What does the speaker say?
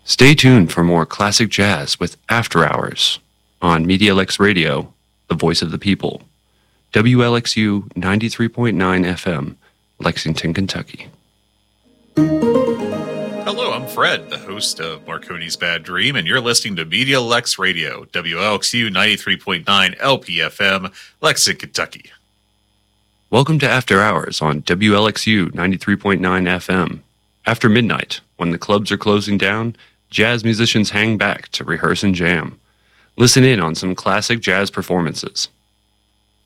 Stay tuned for more classic jazz with After Hours on MediaLex Radio, the voice of the people. WLXU 93.9 FM, Lexington, Kentucky. Hello, I'm Fred, the host of Marconi's Bad Dream, and you're listening to MediaLex Radio, WLXU 93.9 LPFM, Lexington, Kentucky. Welcome to After Hours on WLXU 93.9 FM. After midnight, when the clubs are closing down, jazz musicians hang back to rehearse and jam. Listen in on some classic jazz performances.